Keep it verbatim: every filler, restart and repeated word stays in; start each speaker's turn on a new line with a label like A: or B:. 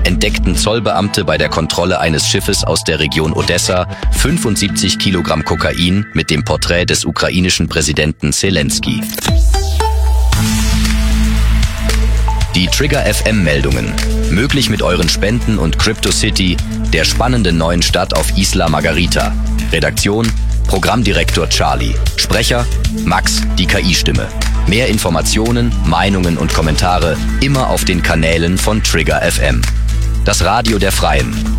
A: entdeckten Zollbeamte bei der Kontrolle eines Schiffes aus der Region Odessa fünfundsiebzig Kilogramm Kokain mit dem Porträt des ukrainischen Präsidenten Selenskyj. Die Trigger F M-Meldungen. Möglich mit euren Spenden und Crypto City, der spannenden neuen Stadt auf Isla Margarita. Redaktion: Programmdirektor Charlie. Sprecher: Max, die K I-Stimme. Mehr Informationen, Meinungen und Kommentare immer auf den Kanälen von Trigger F M. Das Radio der Freien.